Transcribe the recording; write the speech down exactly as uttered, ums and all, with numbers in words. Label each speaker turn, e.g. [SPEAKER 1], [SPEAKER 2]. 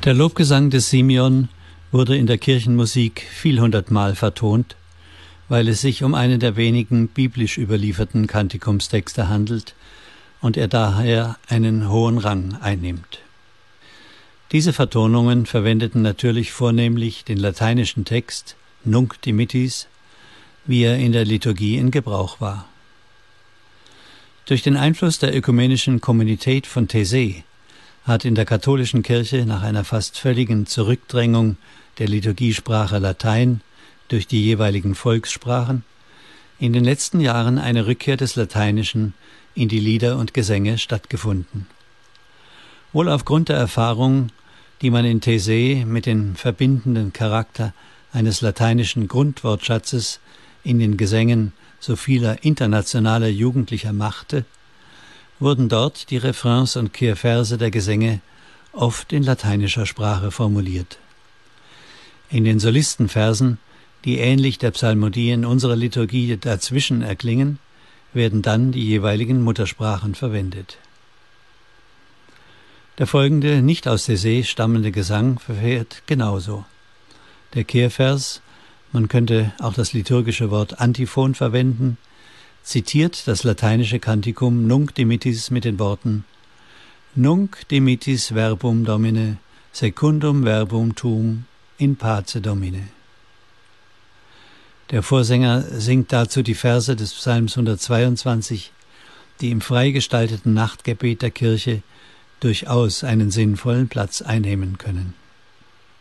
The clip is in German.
[SPEAKER 1] Der Lobgesang des Simeon wurde in der Kirchenmusik vielhundertmal vertont, weil es sich um einen der wenigen biblisch überlieferten Kantikumstexte handelt und er daher einen hohen Rang einnimmt. Diese Vertonungen verwendeten natürlich vornehmlich den lateinischen Text Nunc dimittis, wie er in der Liturgie in Gebrauch war. Durch den Einfluss der ökumenischen Kommunität von Taizé hat in der katholischen Kirche nach einer fast völligen Zurückdrängung der Liturgiesprache Latein durch die jeweiligen Volkssprachen in den letzten Jahren eine Rückkehr des Lateinischen in die Lieder und Gesänge stattgefunden. Wohl aufgrund der Erfahrung, die man in Taizé mit dem verbindenden Charakter eines lateinischen Grundwortschatzes in den Gesängen so vieler internationaler Jugendlicher machte, wurden dort die Refrains und Kehrverse der Gesänge oft in lateinischer Sprache formuliert. In den Solistenversen, die ähnlich der Psalmodie in unserer Liturgie dazwischen erklingen, werden dann die jeweiligen Muttersprachen verwendet. Der folgende, nicht aus Taizé stammende Gesang verfährt genauso. Der Kehrvers, man könnte auch das liturgische Wort Antiphon verwenden, zitiert das lateinische Kantikum Nunc dimittis mit den Worten Nunc dimittis verbum Domine, secundum verbum tuum, in pace Domine. Der Vorsänger singt dazu die Verse des Psalms hundertzweiundzwanzig, die im frei gestalteten Nachtgebet der Kirche durchaus einen sinnvollen Platz einnehmen können.